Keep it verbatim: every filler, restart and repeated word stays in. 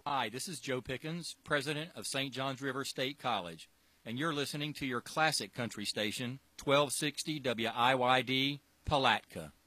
Hi, this is Joe Pickens, president of Saint Johns River State College, and you're listening to your classic country station, twelve sixty W I Y D, Palatka.